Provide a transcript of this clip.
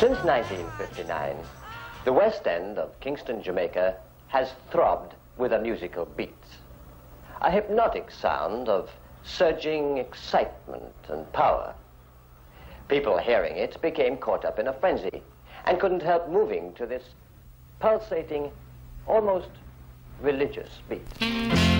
Since 1959, the West End of Kingston, Jamaica has throbbed with a musical beat. A hypnotic sound of surging excitement and power. People hearing it became caught up in a frenzy and couldn't help moving to this pulsating, almost religious beat.